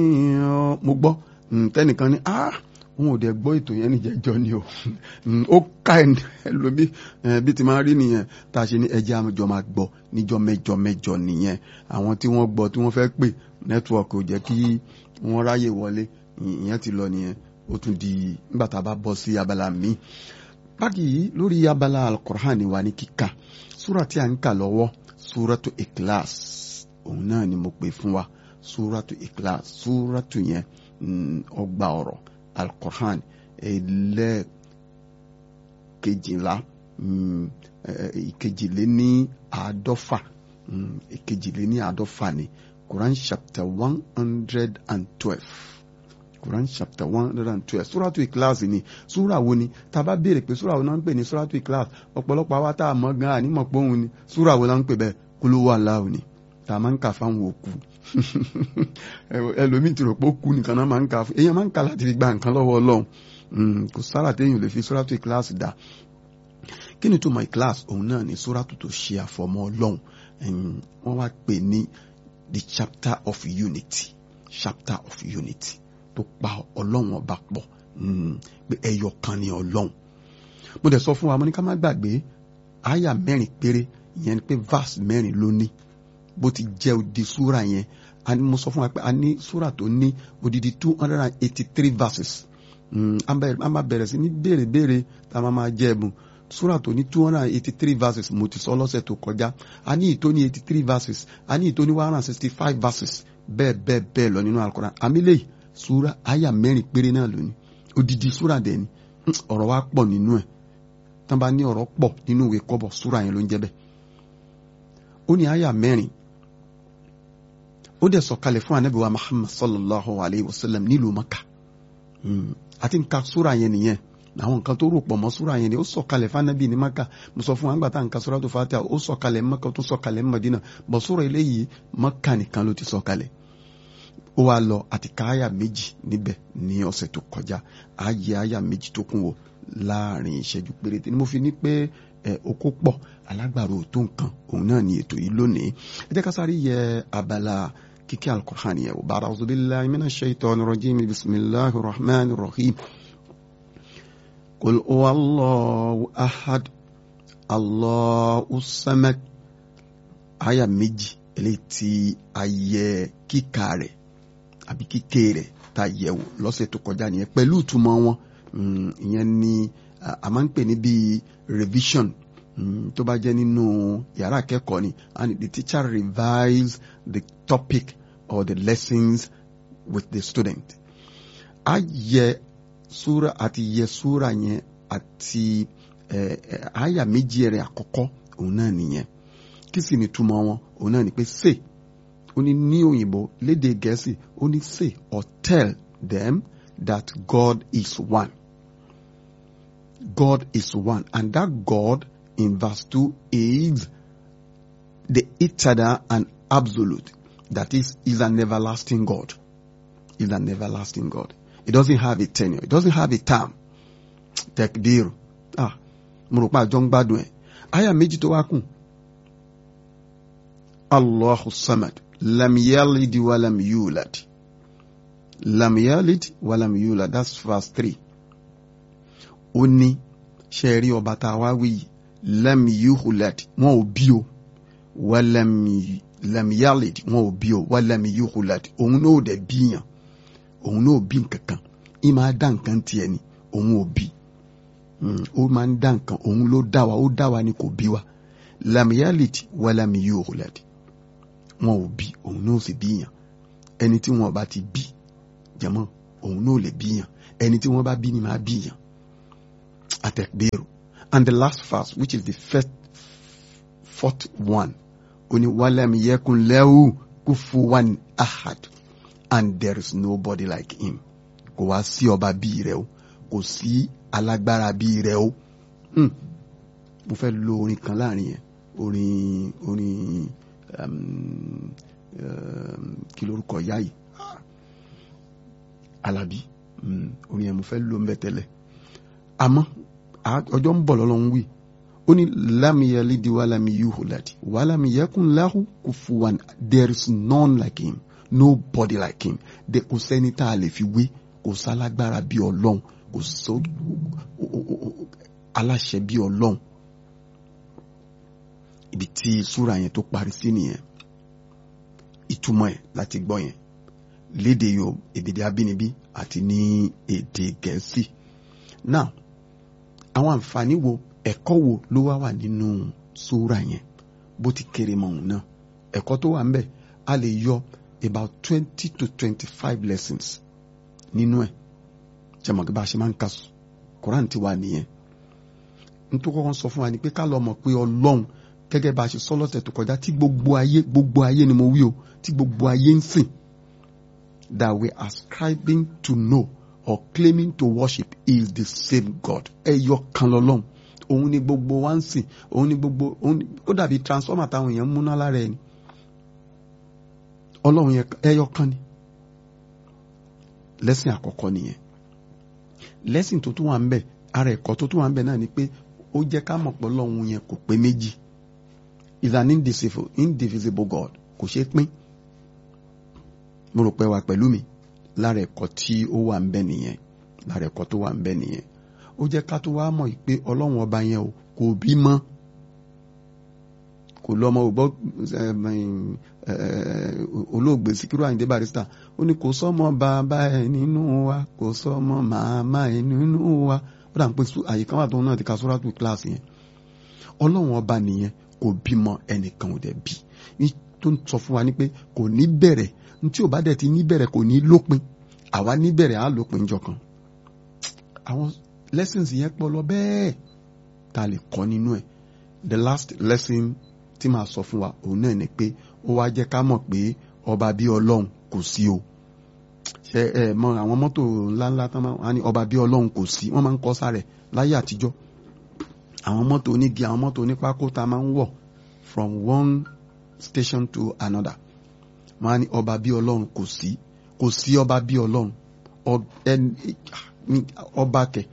mo gbọ́ tẹ́nìkan ní òun ò dẹ̀ gbọ́ ètò yẹn níjẹ̀jọ́ ni o ó ká ẹlòmí bí ti máa rí nìyẹn tá a ṣe ní ẹjẹ́ àjọ máa gbọ́ níjọ́ mẹ́jọ nìyẹn àwọn tí wọ́n gbọ́ tí wọ́n fẹ́ pè nẹ́tíwọ̀kì ò jẹ́ kí wọ́n ráyè wọlé ìyẹn ti lọ nìyẹn ó tún di nígbà tá a bá bọ́ sí abala míì báyìí lórí abala al-Qur'an wa ní kíkà súrà tí a ń kà lọ́wọ́ súratu Ikhlas òun náà ni mo pè fún wa súratu Ikhlas súratu yẹn ọgbà ọ̀rọ̀ al-Qur'an ẹlẹ́ẹ̀kejìlá ìkejìléní àádọ́fà ni Quran chapter 112 Quran chapter 112 súratu Ikhlas ni súrà wo ni tá a bá béèrè pé súrà wo náà ń pè ní súratu Ikhlas ọ̀pọ̀lọpọ̀ àwa tá a mọ̀ gan ànímọ̀ pé òun ni súrà wo náà ń pè bẹ́ẹ̀ Qul huwallahu ni tá a máa ń kà fáwọn òkú ẹlòmíì ti rò pé ó kú nìkan náà máa ń kà fún èèyàn máa ń kà láti fi gba nǹkan lọ́wọ́ Ọlọ́run kò sára téèyàn lè fi súratu Ikhlas dá kí ni túmọ̀ Ikhlas òun náà ni súratu tó ṣe àfọ̀mọ́ Ọlọ́run wọ́n wá pè ní the chapter of unity tó pa Ọlọ́run ọba pọ̀ pé ẹyọ kan ni Ọlọ́run mo dẹ̀ sọ fún wa mo ní ká má gbàgbé àyà 4 péré ìyẹn ni pé verse 4 ló ní bó ti jẹ́ odi súra yẹn mo sọ fún wa pé a ní súra tó ní odidi 283 verses a máa bẹ̀rẹ̀ sí ní béèrè tá a máa jẹ́ ẹ̀bùn súra tó ní 283 verses mo ti sọ lọ́sẹ̀ tó kọjá a ní ìtó ní 83 verses a ní ìtó ní 165 verses bẹ́ẹ̀ lọ nínú Al-Qur'an àmìlẹ̀ súra àyà 4 péré náà lónìí odidi súra dẹ̀ ni ọ̀rọ̀ wa pọ̀ nínú ẹ̀ tán bá ní ọ̀rọ̀ pọ̀ nínú ìwé kọ́bọ̀ súra yẹn ló ń jẹ́ bẹ́ẹ̀ ó ní àyà 4 ó dẹ̀ sọ̀kalẹ̀ fún Ànábì wa Muhammad sallallahu alayhi wa sallam nílùú Maka àti nǹkan súra yẹn nìyẹn àwọn nǹkan tó rò pọ̀ mọ́ súra yẹn ni ó sọ̀kalẹ̀ fún Ànábì ní Maka mo sọ fún wa nígbà tá nǹkan Suratu Fatiha ó sọ̀kalẹ̀ Maka tó sọ̀kalẹ̀ Madina bọ̀ súra eléyìí Maka nìkan ló ti sọ̀kalẹ̀ ó wá lọ àti ká àyà 2 níbẹ̀ ní ọ̀sẹ̀ tó kọjá ààyè àyà 2 tó kún wò láàrin ìṣẹ́jú péréte ni mo fi ní pé okó pọ̀ alágbàro tó nǹkan òun náà ni ètò yìí lónìí ẹ jẹ́ ká sáré yẹ abala kíkẹ́ al-Qur'an yẹn wò ba'da a'udhu billahi minash shaitanir rajim bismillahir rahmanir rahim qul huwallahu ahad allahus samad àyà 2 eléyìí tí ayẹ kíkà rẹ̀ àbí kíké rẹ̀ tá yẹ̀wò lọ́sẹ̀ tó kọjá nìyẹn pẹ̀lú ìtumọ̀ wọn ìyẹn ni a máa ń pè ní bíi revision tó bá jẹ́ nínú yàrá akẹ́kọ̀ọ́ ni and the teacher revises the topic or the lessons with the student. a yẹ súra àti yẹ súra yẹn àti àyà 2 rẹ̀ àkọ́kọ́ òun náà nìyẹn kí sì ni túmọ̀ wọn òun náà ni pé say ó ní òyìnbó lédè gẹ̀ẹ́sì ó ní say or tell them that God is one. God is one, and that God in verse 2 is the eternal and absolute. That is an everlasting God. Is an everlasting God. It doesn't have a tenure. It doesn't have a term. Takbir. Mo rò pé àjọ ń gbádùn ẹ̀. Àyà 2 tó wá kù. Allahu samad. Lam yalid wa lam yulad. Lam yalid wa lam yulad. That's verse 3. Ó ní ṣe rí ọba tá a wá wí lam yuhulad wọn ò bí o wa lam yalid wọn ò bí o wa lam yuhulad òun náà ò dẹ̀ bíyàn òun náà ò bí nǹkankan í máa dá nǹkan tiẹ̀ ni òun ò bí ó máa ń dá nǹkan òun ló dá wa ó dá wa ni kò bí wa lam yalid wa lam yuhulad wọn ò bí òun náà ò sì bíyàn ẹni tí wọn bá ti bí jẹmọ́ òun náà ò lè bíyàn ẹni tí wọn bá bí ni máa bíyàn. Atakbiru. And the last verse, which is the fourth one, Uni walam yakun lahu kufuwan ahad, and there is nobody like him. Kò wá sí ọba bí rẹ̀ o, kò sí alágbára bí rẹ̀ o. Mo fẹ́ lo orin kan láàrin yẹn, orin kí lórúkọ ìyá yìí, Alábí, orin yẹn mo fẹ́ lo mbẹ́tẹ́lẹ̀. Àmọ́ ọjọ́ ń bọ̀ lọ́lọ́run wí ó ní lam yalid wa lam yuhlad wa lam yakun lahu kufuwan there is none like him nobody like him. Kò sẹ́ni tá a lè fi wé, kò sálágbára bí Ọlọ́run, kò sọ aláṣẹ bí Ọlọ́run. Ibi tí súra yẹn tó parí sí nìyẹn. Ìtumọ̀ ẹ̀ láti gbọ́ yẹn lédè Yorùbá, èdè abínibí àti ní èdè Gẹ̀ẹ́sì. Now, àwọn àǹfààní wo, ẹ̀kọ́ wo ló wà nínú súra yẹn bó ti kéré mọ́ òun náà? Ẹ̀kọ́ tó wà ńbẹ̀ a lè yọ about 20 to 25 lessons nínú ẹ̀. Ṣé mọ̀ kí bá a ṣe máa ń ka Quran ti wà nìyẹn. Nítorí kọ́kọ́ sọ fún wa ni pé ká lọ mọ̀ pé Ọlọ́run gẹ́gẹ́ bá a ṣe sọ lọ́sẹ̀ tó kọjá tí gbogbo ayé ni mo wí o, tí gbogbo ayé ń sìn, that we are ascribing to know or claiming to worship is the same God. Ẹyọ kan lọ́lọ́run, òun ni gbogbo wa ń sìn, òun ni gbogbo, ó dàbí transformer táwọn èèyàn ń múná lára ẹni. Ọlọ́run yẹn ẹyọ kan ni. Lẹ́sìn àkọ́kọ́ nìyẹn. Lẹ́sìn tó tún wà ń bẹ̀, ara ẹ̀kọ́ tó tún wà ń bẹ̀ náà ni pé ó jẹ́ ká mọ̀ pé Ọlọ́run yẹn kò pé méjì. Is an indivisible God. Kò ṣeé pín. Mo rò pé wà pẹ̀lú mi. Lára ẹ̀kọ́ tí ó wà ń bẹ̀ nìyẹn. Lára ẹ̀kọ́ tó wà ń bẹ̀ nìyẹn. Ó jẹ́ ká tó wá mọ̀ pé Ọlọ́run ọba yẹn o kò bímọ. Kò lọ́mọ, ò gbọ́ olóògbé Síkírù Àyìndé Barrister. Ó ní kò sọ́mọ bàbá ẹ̀ nínú wa, kò sọ́mọ màmá ẹ̀ nínú wa. Ó dà ń pè àyíká wà tó náà ti ka sóràtù kíláàsì yẹn. Ọlọ́run ọba nìyẹn kò bímọ, ẹnìkan ò dẹ̀ bí. Ní tó ń sọ fún wa ní pé kò ní bẹ̀rẹ̀, ní tí ò bá dẹ̀ ti ní bẹ̀rẹ̀ kò ní lópin. Àwa ní bẹ̀rẹ̀ á lópin jọkan. Àwọn lessons yẹn pọ̀ lọ bẹ́ẹ̀ tá a lè kọ́ nínú ẹ̀. The last lesson tí màá sọ fún wa òun náà ni pé ó wá jẹ́ ká mọ̀ pé ọba bí Ọlọ́run kò sí o. Ṣé ẹ mọ àwọn mọ́tò ńláńlá tán máa ní ọba bí Ọlọ́run kò sí, wọ́n máa ń kọ́ sáré láyé àtijọ́. Àwọn mọ́tò onígi, àwọn mọ́tò onípákó tá a máa ń wọ̀ from one station to another. Wọ́n á ní ọba bí Ọlọ́run kò sí, kò sí ọba bí Ọlọ́run. Ọba kẹ̀.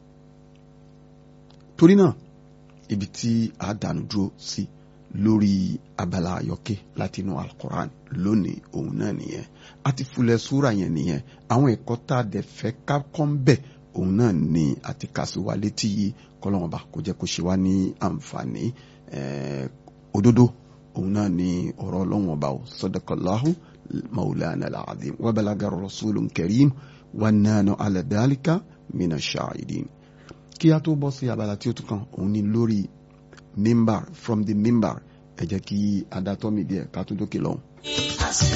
Torí náà ibi tí a dànù dúró sí lórí abala àyọkẹ́ láti inú Al-Quran lónìí òun náà nìyẹn. A ti fulẹ̀ súra yẹn nìyẹn. Àwọn ẹ̀kọ́ tá a dẹ̀ fẹ́ ká kọ́ ń bẹ̀ òun náà ni àti kàṣí wa létí yìí kọ́lọ́mọba kó jẹ́ kó ṣe wá ní àǹfààní. Òdodo òun náà ni ọ̀rọ̀ Ọlọ́run ọba o. Sadaqallahu maulana al-azim wa balaga rasulun karim wa nanu ala dhalika minash shahidin. Kí a tó bọ́ sí abala tí ó tún kàn òun ni lórí mimbar, from the mimbar. Ẹ jẹ́ kí adátọ́ mi díẹ̀ ká tó dókè lọ́hùn.